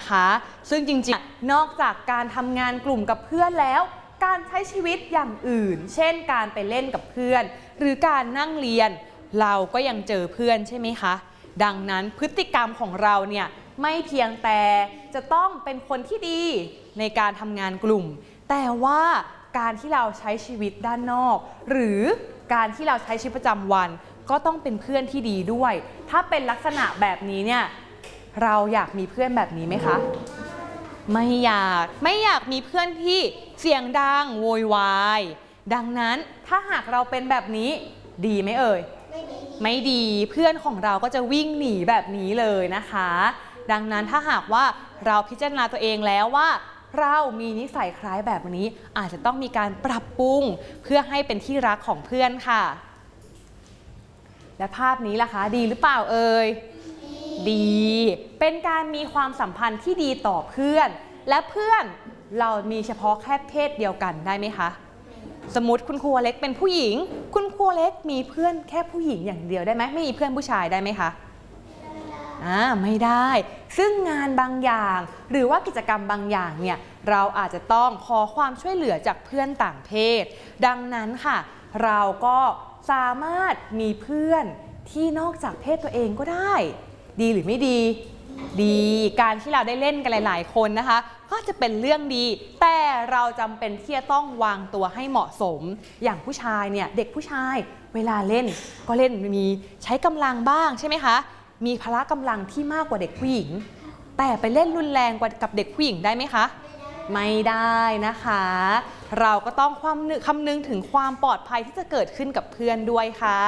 นะคะซึ่งจริงๆนอกจากการทำงานกลุ่มกับเพื่อนแล้วการใช้ชีวิตอย่างอื่นเช่นการไปเล่นกับเพื่อนหรือการนั่งเรียนเราก็ยังเจอเพื่อนใช่ไหมคะดังนั้นพฤติกรรมของเราเนี่ยไม่เพียงแต่จะต้องเป็นคนที่ดีในการทำงานกลุ่มแต่ว่าการที่เราใช้ชีวิตด้านนอกหรือการที่เราใช้ชีวิตประจำวันก็ต้องเป็นเพื่อนที่ดีด้วยถ้าเป็นลักษณะแบบนี้เนี่ยเราอยากมีเพื่อนแบบนี้ไหมคะไม่อยากมีเพื่อนที่เสียงดังโวยวายดังนั้นถ้าหากเราเป็นแบบนี้ดีไหมเอ่ยไม่ดีเพื่อนของเราก็จะวิ่งหนีแบบนี้เลยนะคะดังนั้นถ้าหากว่าเราพิจารณาตัวเองแล้วว่าเรามีนิสัยคล้ายแบบนี้อาจจะต้องมีการปรับปรุงเพื่อให้เป็นที่รักของเพื่อนค่ะและภาพนี้ล่ะคะดีหรือเปล่าเอ่ยดีเป็นการมีความสัมพันธ์ที่ดีต่อเพื่อนและเพื่อนเรามีเฉพาะแค่เพศเดียวกันได้ไหมคะสมมติคุณครูเล็กเป็นผู้หญิงคุณครูเล็กมีเพื่อนแค่ผู้หญิงอย่างเดียวได้ไหมไม่มีเพื่อนผู้ชายได้ไหมคะไม่ได้ซึ่งงานบางอย่างหรือว่ากิจกรรมบางอย่างเนี่ยเราอาจจะต้องขอความช่วยเหลือจากเพื่อนต่างเพศดังนั้นค่ะเราก็สามารถมีเพื่อนที่นอกจากเพศตัวเองก็ได้ดีหรือไม่ดีดีการที่เราได้เล่นกันหลายๆคนนะคะก็จะเป็นเรื่องดีแต่เราจำเป็นที่จะต้องวางตัวให้เหมาะสมอย่างผู้ชายเนี่ยเด็กผู้ชายเวลาเล่นก็เล่นมีใช้กำลังบ้างใช่ไหมคะมีพละกำลังที่มากกว่าเด็กผู้หญิงแต่ไปเล่นรุนแรงกว่ากับเด็กผู้หญิงได้ไหมคะไม่ได้นะคะเราก็ต้องคำนึงถึงความปลอดภัยที่จะเกิดขึ้นกับเพื่อนด้วยค่ะ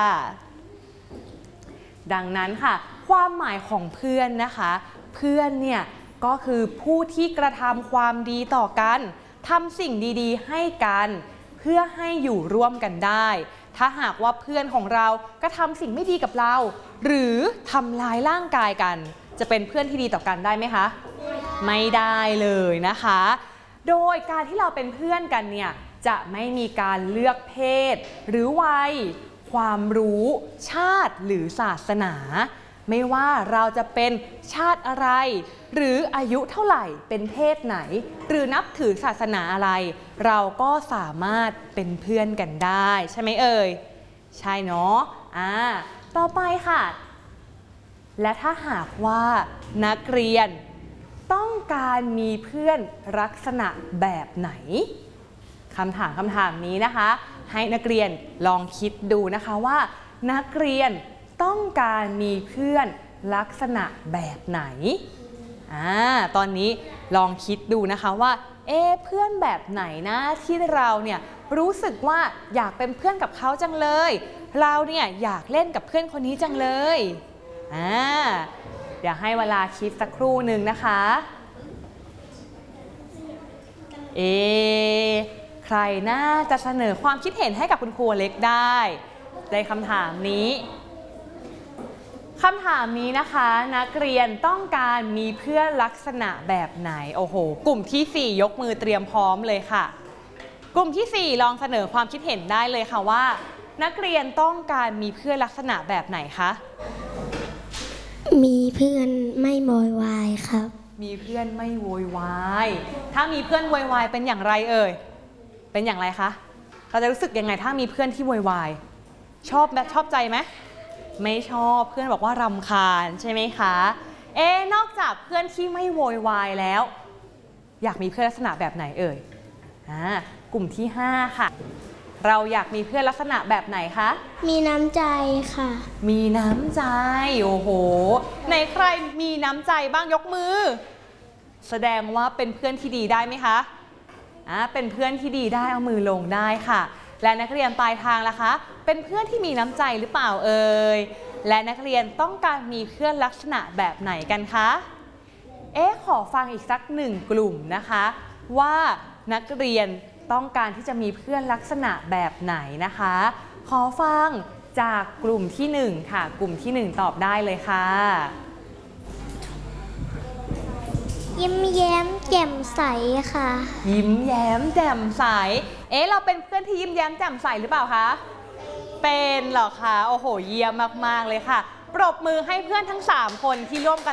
ดังนั้นค่ะความหมายของเพื่อนนะคะเพื่อนเนี่ยก็คือผู้ที่กระทำความดีต่อกันทำสิ่งดีๆให้กันเพื่อให้อยู่ร่วมกันได้ถ้าหากว่าเพื่อนของเราก็ทำสิ่งไม่ดีกับเราหรือทำลายร่างกายกันจะเป็นเพื่อนที่ดีต่อกันได้ไหมคะไม่ได้เลยนะคะโดยการที่เราเป็นเพื่อนกันเนี่ยจะไม่มีการเลือกเพศหรือวัยความรู้ชาติหรือศาสนาไม่ว่าเราจะเป็นชาติอะไรหรืออายุเท่าไหร่เป็นเพศไหนหรือนับถือศาสนาอะไรเราก็สามารถเป็นเพื่อนกันได้ใช่ไหมเอ่ยใช่เนาะต่อไปค่ะและถ้าหากว่านักเรียนต้องการมีเพื่อนลักษณะแบบไหนคำถามนี้นะคะให้นักเรียนลองคิดดูนะคะว่านักเรียนต้องการมีเพื่อนลักษณะแบบไหนตอนนี้ลองคิดดูนะคะว่าเพื่อนแบบไหนนะที่เราเนี่ยรู้สึกว่าอยากเป็นเพื่อนกับเขาจังเลยเราเนี่ยอยากเล่นกับเพื่อนคนนี้จังเลยเดี๋ยวให้เวลาคิดสักครู่หนึ่งนะคะใครน่าจะเสนอความคิดเห็นให้กับคุณครูเล็กได้ในคำถามนี้นะคะนักเรียนต้องการมีเพื่อนลักษณะแบบไหนโอ้โหกลุ่มที่4ยกมือเตรียมพร้อมเลยค่ะกลุ่มที่4ลองเสนอความคิดเห็นได้เลยค่ะว่านักเรียนต้องการมีเพื่อนลักษณะแบบไหนคะมีเพื่อนไม่โวยวายครับมีเพื่อนไม่โวยวายถ้ามีเพื่อนโวยวายเป็นอย่างไรเอ่ยเป็นอย่างไรคะเราจะรู้สึกยังไงถ้ามีเพื่อนที่โวยวายชอบใจไหมไม่ชอบเพื่อนบอกว่ารำคาญใช่ไหมคะนอกจากเพื่อนที่ไม่โวยวายแล้วอยากมีเพื่อนลักษณะแบบไหนเอ่ยกลุ่มที่5ค่ะเราอยากมีเพื่อนลักษณะแบบไหนคะมีน้ำใจค่ะมีน้ำใจโอ้โหในใครมีน้ำใจบ้างยกมือแสดงว่าเป็นเพื่อนที่ดีได้ไหมคะเป็นเพื่อนที่ดีได้เอามือลงได้ค่ะและนักเรียนปลายทางล่ะคะเป็นเพื่อนที่มีน้ำใจหรือเปล่าเอ่ยและนักเรียนต้องการมีเพื่อนลักษณะแบบไหนกันคะขอฟังอีกสัก1กลุ่มนะคะว่านักเรียนต้องการที่จะมีเพื่อนลักษณะแบบไหนนะคะขอฟังจากกลุ่มที่1ค่ะกลุ่มที่1ตอบได้เลยค่ะยิ้มแย้มแจ่มใสค่ะยิ้มแย้มแจ่มใสเราเป็นเพื่อนที่ยิ้มแย้มแจ่มใสหรือเปล่าคะเป็นเหรอคะโอ้โหเยี่ยมมากๆเลยค่ะปรบมือให้เพื่อนทั้ง3คนที่ร่วมกัน